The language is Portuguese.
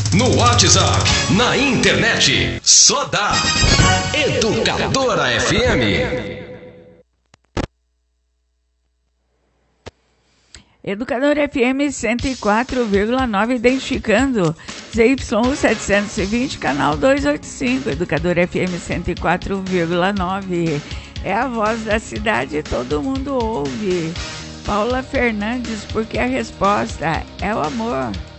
No WhatsApp, na internet, só dá Educadora FM. Educadora FM 104,9, identificando ZYU 720, canal 285. Educadora FM 104,9. É a voz da cidade, todo mundo ouve. Paula Fernandes, porque a resposta é o amor.